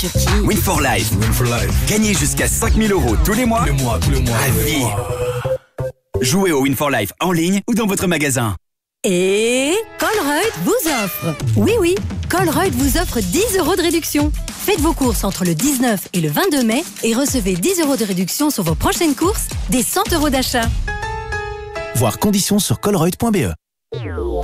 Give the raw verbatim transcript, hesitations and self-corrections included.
Win for Life. Win for Life. Gagnez jusqu'à cinq mille euros tous les mois. Tous les mois, tous les mois. À vie. Jouez au Win for Life en ligne ou dans votre magasin. Et Colruyt vous offre. Oui, oui, Colruyt vous offre dix euros de réduction. Faites vos courses entre le dix-neuf et le vingt-deux mai et recevez dix euros de réduction sur vos prochaines courses, des cent euros d'achat. Voir conditions sur colruyt point b e.